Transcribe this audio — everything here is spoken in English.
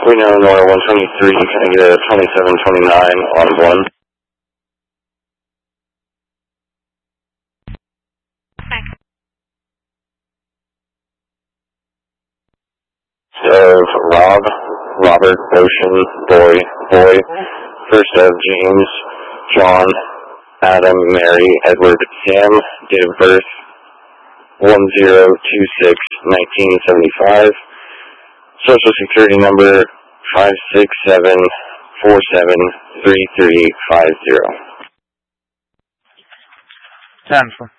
Reno, Nora 123, can I get a 2729 on 1? Of Robert, Ocean, Boy, first of James, John, Adam, Mary, Edward, Sam, date of birth 10/26/1975, Social Security number 567473350. 10.